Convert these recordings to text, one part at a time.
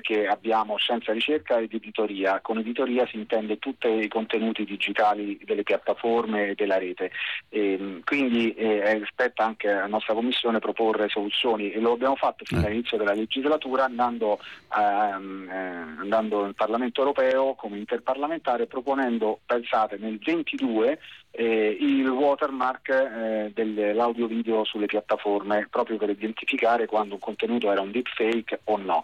perché abbiamo scienza, ricerca ed editoria. Con editoria si intende tutti i contenuti digitali delle piattaforme e della rete. Quindi spetta anche alla nostra commissione proporre soluzioni, e lo abbiamo fatto fin dall'inizio della legislatura, andando nel Parlamento europeo come interparlamentare, proponendo, pensate, nel 22 il watermark dell'audio video sulle piattaforme, proprio per identificare quando un contenuto era un deepfake o no.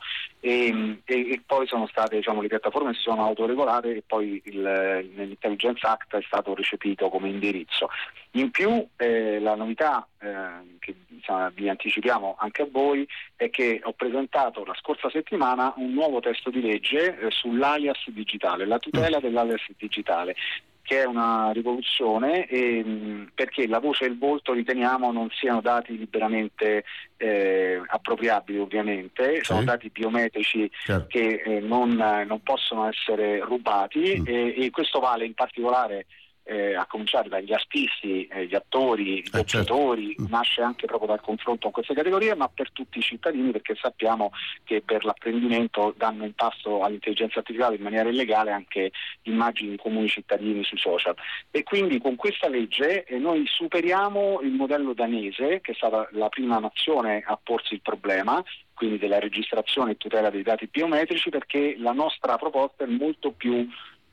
E poi sono state, le piattaforme si sono autoregolate, e poi nell'Intelligence Act è stato recepito come indirizzo. In più la novità che vi anticipiamo anche a voi è che ho presentato la scorsa settimana un nuovo testo di legge sull'alias digitale, la tutela dell'alias digitale, che è una rivoluzione, perché la voce e il volto riteniamo non siano dati liberamente appropriabili, ovviamente, sono dati biometrici che non possono essere rubati, e questo vale in particolare a cominciare dagli artisti, gli attori, i doppiatori, nasce anche proprio dal confronto con queste categorie, ma per tutti i cittadini, perché sappiamo che per l'apprendimento danno in pasto all'intelligenza artificiale in maniera illegale anche immagini di comuni cittadini sui social. E quindi con questa legge noi superiamo il modello danese, che è stata la prima nazione a porsi il problema, quindi della registrazione e tutela dei dati biometrici, perché la nostra proposta è molto più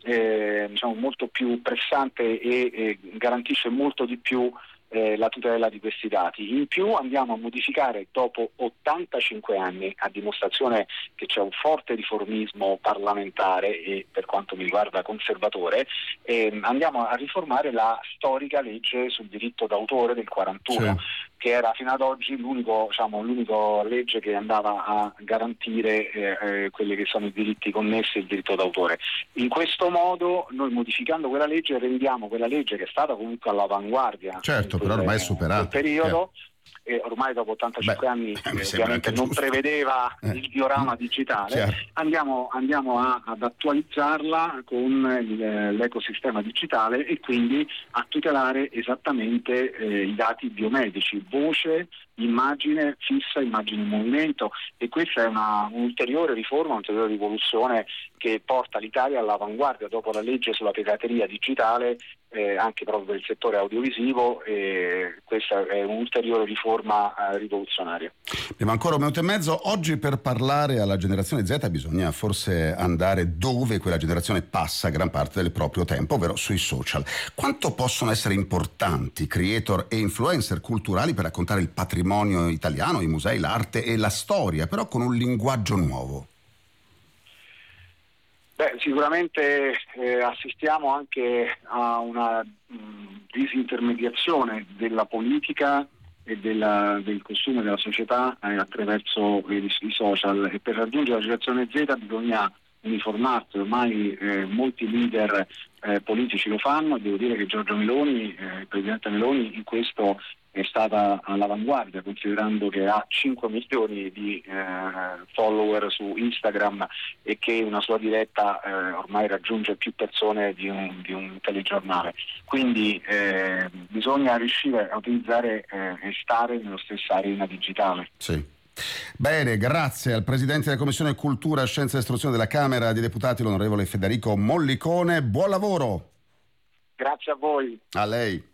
molto più pressante e garantisce molto di più la tutela di questi dati. In più andiamo a modificare, dopo 85 anni, a dimostrazione che c'è un forte riformismo parlamentare e, per quanto mi riguarda, conservatore, andiamo a riformare la storica legge sul diritto d'autore del 41, che era fino ad oggi l'unico legge che andava a garantire quelli che sono i diritti connessi al diritto d'autore. In questo modo, noi, modificando quella legge, rendiamo quella legge, che è stata comunque all'avanguardia, però ormai è superata, quel periodo, e ormai dopo 85 anni ovviamente non prevedeva il diorama digitale. Andiamo ad attualizzarla con l'ecosistema digitale, e quindi a tutelare esattamente i dati biometrici, voce, immagine fissa, immagine in movimento, e questa è un'ulteriore riforma, un'ulteriore rivoluzione che porta l'Italia all'avanguardia dopo la legge sulla pirateria digitale, anche proprio per il settore audiovisivo, e questa è un'ulteriore riforma rivoluzionaria. Abbiamo ancora un minuto e mezzo. Oggi, per parlare alla generazione Z, bisogna forse andare dove quella generazione passa gran parte del proprio tempo, ovvero sui social. Quanto possono essere importanti creator e influencer culturali per raccontare il patrimonio italiano, i musei, l'arte e la storia, però con un linguaggio nuovo? Sicuramente assistiamo anche a una disintermediazione della politica e del costume della società attraverso i social, e per raggiungere la generazione Z bisogna uniformarsi. Ormai molti leader politici lo fanno, e devo dire che Giorgia Meloni, il presidente Meloni, in questo è stata all'avanguardia, considerando che ha 5 milioni di follower su Instagram, e che una sua diretta ormai raggiunge più persone di un telegiornale. Quindi bisogna riuscire a utilizzare e stare nella stessa arena digitale. Sì. Bene, grazie al Presidente della Commissione Cultura, Scienza e Istruzione della Camera dei Deputati, l'onorevole Federico Mollicone. Buon lavoro! Grazie a voi. A lei.